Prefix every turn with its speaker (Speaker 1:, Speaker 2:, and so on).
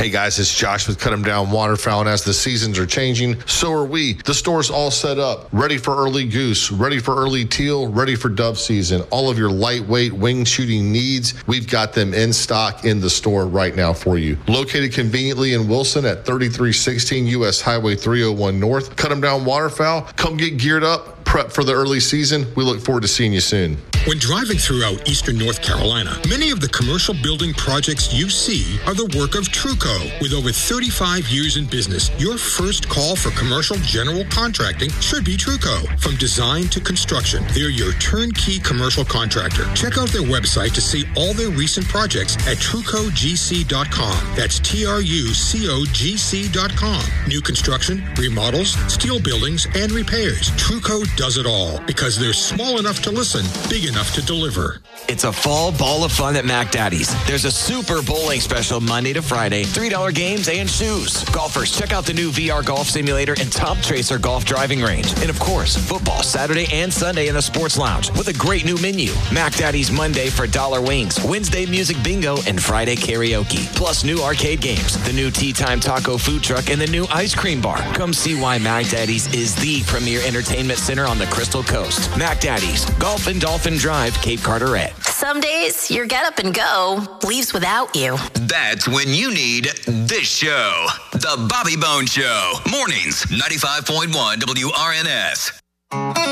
Speaker 1: Hey guys, it's Josh with Cut 'em Down Waterfowl, and as the seasons are changing, so are we. The store's all set up, ready for early goose, ready for early teal, ready for dove season. All of your lightweight wing shooting needs, we've got them in stock in the store right now for you. Located conveniently in Wilson at 3316 US Highway 301 North. Cut 'em Down Waterfowl. Come get geared up, prep for the early season. We look forward to seeing you soon.
Speaker 2: When driving throughout eastern North Carolina, many of the commercial building projects you see are the work of Truco. With over 35 years in business, your first call for commercial general contracting should be Truco. From design to construction, they're your turnkey commercial contractor. Check out their website to see all their recent projects at TrucoGC.com. That's TRUCOGC.com. New construction, remodels, steel buildings, and repairs. Truco does it all because they're small enough to listen, big enough to deliver.
Speaker 3: It's a fall ball of fun at Mac Daddy's. There's a super bowling special Monday to Friday, $3 games and shoes. Golfers, check out the new VR golf simulator and Top Tracer golf driving range. And of course, football Saturday and Sunday in the sports lounge with a great new menu. Mac Daddy's Monday for dollar wings, Wednesday music bingo, and Friday karaoke. Plus new arcade games, the new Tea Time Taco food truck, and the new ice cream bar. Come see why Mac Daddy's is the premier entertainment center on the Crystal Coast. Mac Daddy's, Golf and Dolphin Drive, Cape Carteret.
Speaker 4: Some days, your get up and go leaves without you.
Speaker 5: That's when you need this show. The Bobby Bone Show. Mornings, 95.1 WRNS.